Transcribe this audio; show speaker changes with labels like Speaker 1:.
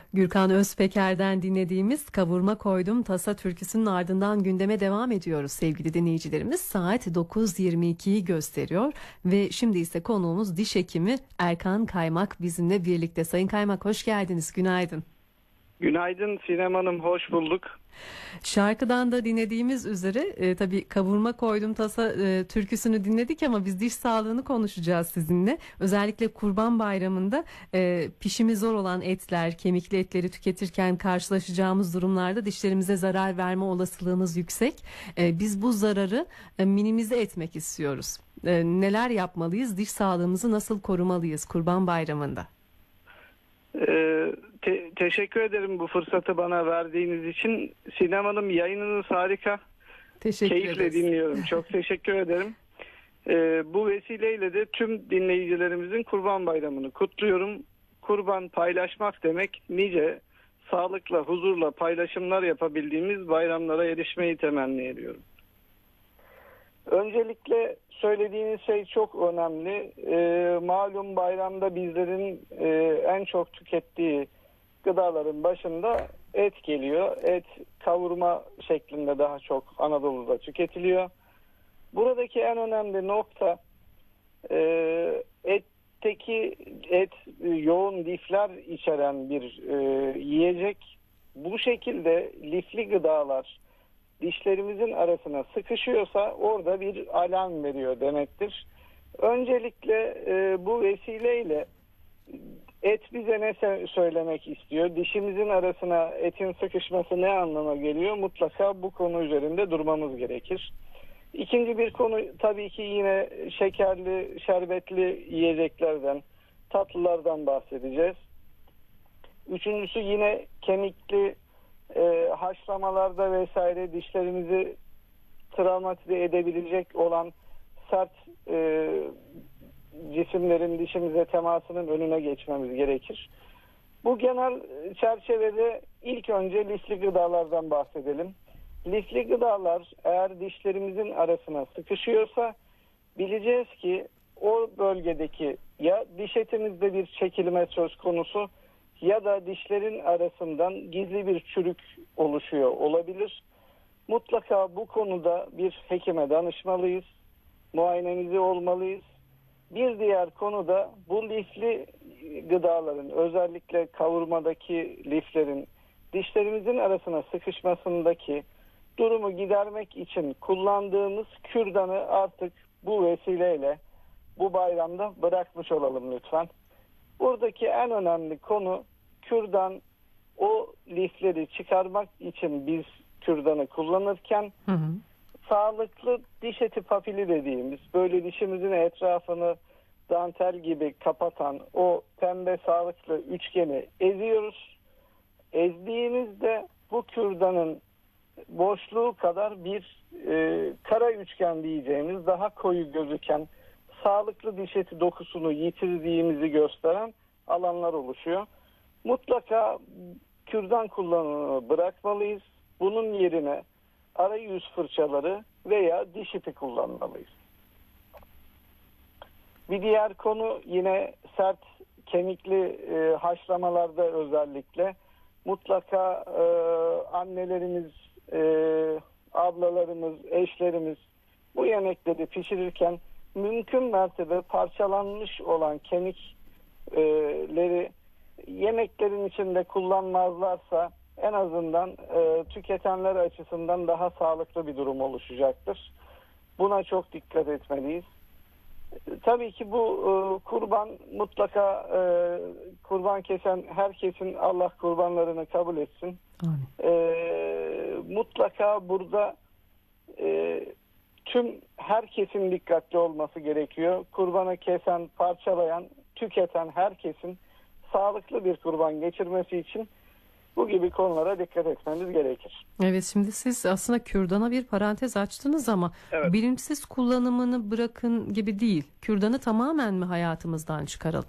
Speaker 1: Gürkan Özpeker'den dinlediğimiz Kavurma Koydum Tasa türküsünün ardından gündeme devam ediyoruz sevgili dinleyicilerimiz. Saat 9.22'yi gösteriyor ve şimdi ise konuğumuz diş hekimi Erkan Kaymak bizimle birlikte. Sayın Kaymak, hoş geldiniz, günaydın.
Speaker 2: Günaydın Sinem Hanım, hoş bulduk.
Speaker 1: Şarkıdan da dinlediğimiz üzere tabii Kavurma Koydum Tasa türküsünü dinledik ama biz diş sağlığını konuşacağız sizinle. Özellikle Kurban Bayramı'nda pişimi zor olan etler, kemikli etleri tüketirken karşılaşacağımız durumlarda dişlerimize zarar verme olasılığımız yüksek. Biz bu zararı minimize etmek istiyoruz. Neler yapmalıyız? Diş sağlığımızı nasıl korumalıyız Kurban Bayramı'nda?
Speaker 2: Teşekkür ederim bu fırsatı bana verdiğiniz için. Sinem Hanım, yayınınız harika. Keyifle dinliyorum. Çok teşekkür ederim. Bu vesileyle de tüm dinleyicilerimizin Kurban Bayramı'nı kutluyorum. Kurban paylaşmak demek, nice sağlıkla, huzurla paylaşımlar yapabildiğimiz bayramlara erişmeyi temenni ediyorum. Öncelikle söylediğiniz şey çok önemli. Malum bayramda bizlerin en çok tükettiği gıdaların başında et geliyor. Et kavurma şeklinde daha çok Anadolu'da tüketiliyor. Buradaki en önemli nokta et yoğun lifler içeren bir yiyecek. Bu şekilde lifli gıdalar dişlerimizin arasına sıkışıyorsa orada bir alarm veriyor demektir. Öncelikle bu vesileyle et bize ne söylemek istiyor? Dişimizin arasına etin sıkışması ne anlama geliyor? Mutlaka bu konu üzerinde durmamız gerekir. İkinci bir konu tabii ki yine şekerli, şerbetli yiyeceklerden, tatlılardan bahsedeceğiz. Üçüncüsü yine kemikli haşlamalarda vesaire dişlerimizi travmatize edebilecek olan sert cisimlerin dişimize temasının önüne geçmemiz gerekir. Bu genel çerçevede ilk önce lifli gıdalardan bahsedelim. Lifli gıdalar eğer dişlerimizin arasına sıkışıyorsa bileceğiz ki o bölgedeki ya diş etimizde bir çekilme söz konusu ya da dişlerin arasından gizli bir çürük oluşuyor olabilir. Mutlaka bu konuda bir hekime danışmalıyız. Muayenemizi olmalıyız. Bir diğer konu da bu lifli gıdaların, özellikle kavurmadaki liflerin dişlerimizin arasına sıkışmasındaki durumu gidermek için kullandığımız kürdanı artık bu vesileyle bu bayramda bırakmış olalım lütfen. Buradaki en önemli konu kürdan, o lifleri çıkarmak için biz kürdanı kullanırken sağlıklı diş eti papili dediğimiz, böyle dişimizin etrafını dantel gibi kapatan o pembe sağlıklı üçgeni eziyoruz. Ezdiğimizde bu kürdanın boşluğu kadar bir kara üçgen diyeceğimiz daha koyu gözüken sağlıklı diş eti dokusunu yitirdiğimizi gösteren alanlar oluşuyor. Mutlaka kürdan kullanımını bırakmalıyız. Bunun yerine arayüz fırçaları veya diş ipi kullanmalıyız. Bir diğer konu yine sert kemikli haşlamalarda özellikle mutlaka annelerimiz, ablalarımız, eşlerimiz bu yemekleri pişirirken mümkün mertebe parçalanmış olan kemikleri yemeklerin içinde kullanmazlarsa en azından tüketenler açısından daha sağlıklı bir durum oluşacaktır. Buna çok dikkat etmeliyiz. Tabii ki bu kurban mutlaka kurban kesen herkesin Allah kurbanlarını kabul etsin. Mutlaka burada tüm herkesin dikkatli olması gerekiyor. Kurbanı kesen, parçalayan, tüketen herkesin sağlıklı bir kurban geçirmesi için bu gibi konulara dikkat etmemiz gerekir.
Speaker 1: Evet, şimdi siz aslında kürdana bir parantez açtınız ama
Speaker 2: evet,
Speaker 1: bilinçsiz kullanımını bırakın gibi değil. Kürdanı tamamen mi hayatımızdan çıkaralım?